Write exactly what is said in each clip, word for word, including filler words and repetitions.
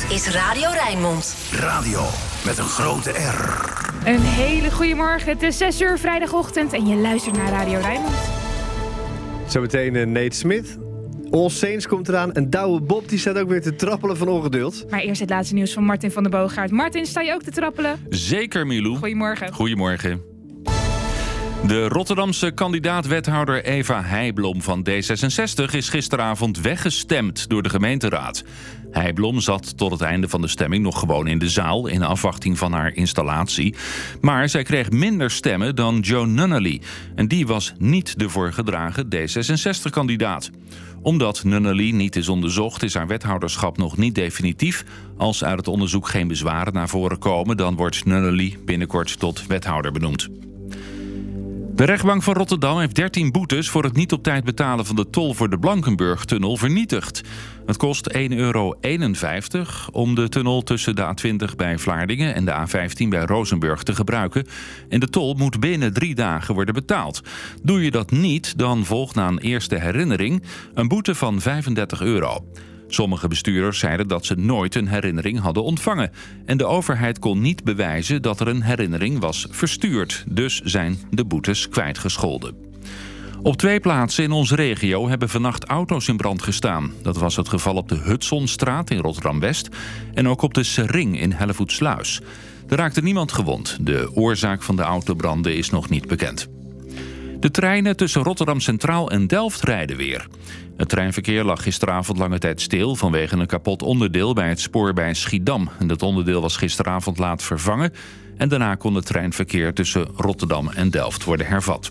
Dit is Radio Rijnmond. Radio met een grote R. Een hele goede morgen. Het is zes uur vrijdagochtend en je luistert naar Radio Rijnmond. Zometeen uh, Nate Smith. All Saints komt eraan en Douwe Bob die staat ook weer te trappelen van ongeduld. Maar eerst het laatste nieuws van Martin van der Boogaard. Martin, sta je ook te trappelen? Zeker, Milou. Goedemorgen. Goedemorgen. De Rotterdamse kandidaat-wethouder Eva Heijblom van D zesenzestig is gisteravond weggestemd door de gemeenteraad. Heijblom zat tot het einde van de stemming nog gewoon in de zaal in afwachting van haar installatie. Maar zij kreeg minder stemmen dan Joe Nunnally. En die was niet de voorgedragen D zesenzestig-kandidaat. Omdat Nunnally niet is onderzocht, is haar wethouderschap nog niet definitief. Als uit het onderzoek geen bezwaren naar voren komen, dan wordt Nunnally binnenkort tot wethouder benoemd. De rechtbank van Rotterdam heeft dertien boetes voor het niet op tijd betalen van de tol voor de Blankenburg-tunnel vernietigd. Het kost één euro eenenvijftig om de tunnel tussen de A twintig bij Vlaardingen en de A vijftien bij Rozenburg te gebruiken. En de tol moet binnen drie dagen worden betaald. Doe je dat niet, dan volgt na een eerste herinnering een boete van vijfendertig euro. Sommige bestuurders zeiden dat ze nooit een herinnering hadden ontvangen. En de overheid kon niet bewijzen dat er een herinnering was verstuurd. Dus zijn de boetes kwijtgescholden. Op twee plaatsen in onze regio hebben vannacht auto's in brand gestaan. Dat was het geval op de Hudsonstraat in Rotterdam-West en ook op de Sering in Hellevoetsluis. Er raakte niemand gewond. De oorzaak van de autobranden is nog niet bekend. De treinen tussen Rotterdam Centraal en Delft rijden weer. Het treinverkeer lag gisteravond lange tijd stil vanwege een kapot onderdeel bij het spoor bij Schiedam. En dat onderdeel was gisteravond laat vervangen en daarna kon het treinverkeer tussen Rotterdam en Delft worden hervat.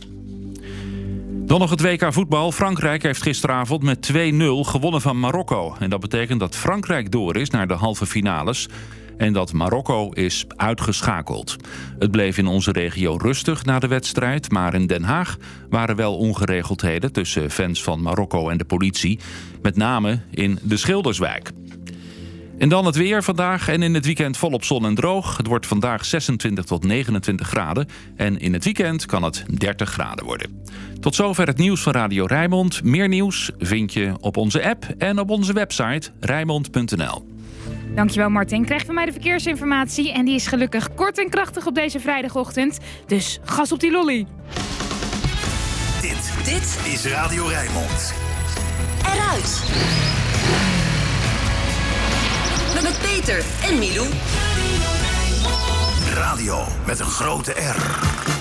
Dan nog het W K voetbal. Frankrijk heeft gisteravond met twee nul gewonnen van Marokko. En dat betekent dat Frankrijk door is naar de halve finales en dat Marokko is uitgeschakeld. Het bleef in onze regio rustig na de wedstrijd, maar in Den Haag waren wel ongeregeldheden tussen fans van Marokko en de politie, met name in de Schilderswijk. En dan het weer vandaag en in het weekend volop zon en droog. Het wordt vandaag zesentwintig tot negenentwintig graden en in het weekend kan het dertig graden worden. Tot zover het nieuws van Radio Rijnmond. Meer nieuws vind je op onze app en op onze website rijnmond punt n l. Dankjewel Martin. Krijg van mij de verkeersinformatie en die is gelukkig kort en krachtig op deze vrijdagochtend. Dus gas op die lolly. Dit, dit is Radio Rijnmond. Eruit. Met Peter en Milou. Radio met een grote R.